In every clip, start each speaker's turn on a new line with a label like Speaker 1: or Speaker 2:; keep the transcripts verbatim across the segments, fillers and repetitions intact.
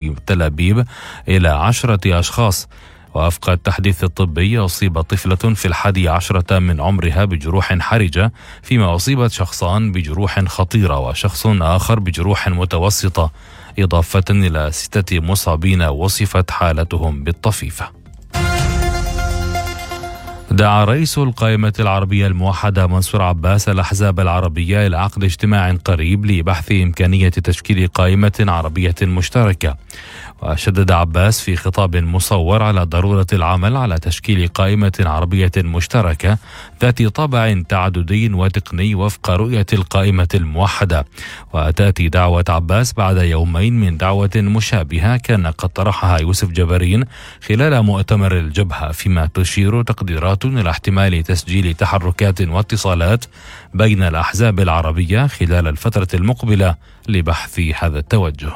Speaker 1: في تل أبيب إلى عشرة أشخاص. ووفق التحديث الطبي أصيبت طفلة في الحادي عشرة من عمرها بجروح حرجة، فيما أصيبت شخصان بجروح خطيرة وشخص آخر بجروح متوسطة، إضافة إلى ستة مصابين وصفت حالتهم بالطفيفة. دعا رئيس القائمة العربية الموحدة منصور عباس الأحزاب العربية إلى عقد اجتماع قريب لبحث إمكانية تشكيل قائمة عربية مشتركة. وشدد عباس في خطاب مصور على ضرورة العمل على تشكيل قائمة عربية مشتركة ذات طابع تعددي وتقني وفق رؤية القائمة الموحدة. وتأتي دعوة عباس بعد يومين من دعوة مشابهة كان قد طرحها يوسف جبارين خلال مؤتمر الجبهة، فيما تشير تقديرات إلى احتمال تسجيل تحركات واتصالات بين الأحزاب العربية خلال الفترة المقبلة لبحث هذا التوجه.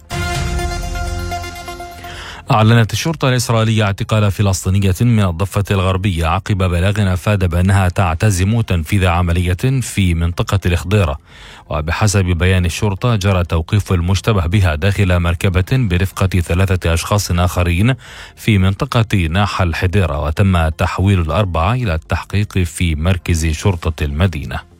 Speaker 1: أعلنت الشرطة الإسرائيلية اعتقال فلسطينية من الضفة الغربية عقب بلاغ أفاد بأنها تعتزم تنفيذ عملية في منطقة الخضيرة. وبحسب بيان الشرطة جرى توقيف المشتبه بها داخل مركبة برفقة ثلاثة أشخاص آخرين في منطقة ناحل الحديرة، وتم تحويل الأربعة إلى التحقيق في مركز شرطة المدينة.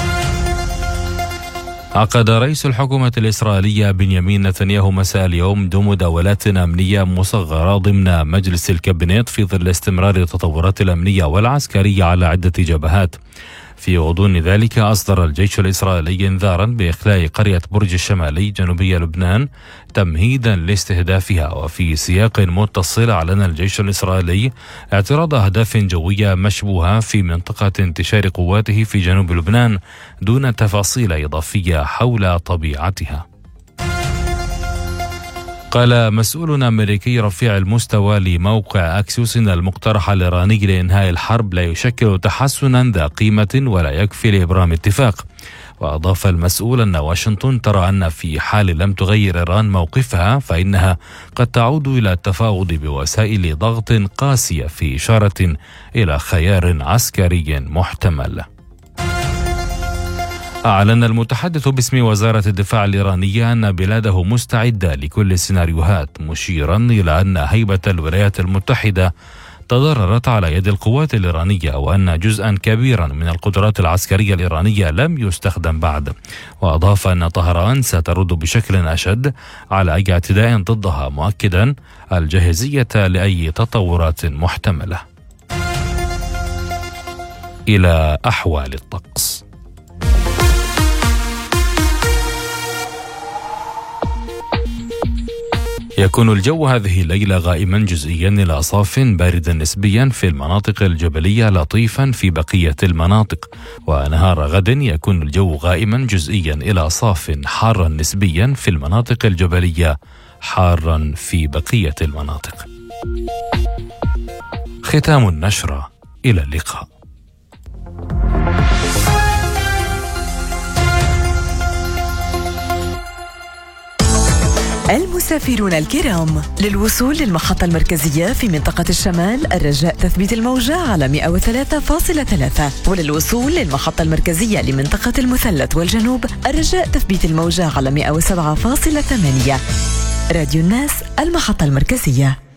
Speaker 1: عقد رئيس الحكومة الإسرائيلية بنيامين نتنياهو مساء اليوم مداولات أمنية مصغرة ضمن مجلس الكابينت في ظل استمرار التطورات الأمنية والعسكرية على عدة جبهات. في غضون ذلك أصدر الجيش الإسرائيلي إنذارا بإخلاء قرية برج الشمالي جنوبي لبنان تمهيدا لاستهدافها. وفي سياق متصل أعلن الجيش الإسرائيلي اعتراض أهداف جوية مشبوهة في منطقة انتشار قواته في جنوب لبنان دون تفاصيل إضافية حول طبيعتها. قال مسؤول أمريكي رفيع المستوى لموقع أكسيوس إن المقترح الإيراني لإنهاء الحرب لا يشكل تحسنا ذا قيمة ولا يكفي لإبرام اتفاق. وأضاف المسؤول أن واشنطن ترى أن في حال لم تغير إيران موقفها فإنها قد تعود إلى التفاوض بوسائل ضغط قاسية، في إشارة إلى خيار عسكري محتمل. أعلن المتحدث باسم وزارة الدفاع الإيرانية أن بلاده مستعدة لكل السيناريوهات، مشيرا إلى أن هيبة الولايات المتحدة تضررت على يد القوات الإيرانية، وأن جزءا كبيرا من القدرات العسكرية الإيرانية لم يستخدم بعد. وأضاف أن طهران سترد بشكل أشد على أي اعتداء ضدها، مؤكدا الجاهزية لأي تطورات محتملة. إلى أحوال الطقس. يكون الجو هذه الليلة غائما جزئيا إلى صاف باردا نسبيا في المناطق الجبلية، لطيفا في بقية المناطق. ونهار غد يكون الجو غائما جزئيا إلى صاف حارا نسبيا في المناطق الجبلية، حارا في بقية المناطق. ختام النشرة، إلى اللقاء.
Speaker 2: المسافرون الكرام، للوصول للمحطة المركزية في منطقة الشمال الرجاء تثبيت الموجة على مئة وثلاثة فاصلة ثلاثة، وللوصول للمحطة المركزية لمنطقة المثلث والجنوب الرجاء تثبيت الموجة على مئة وسبعة فاصلة ثمانية. راديو الناس، المحطة المركزية.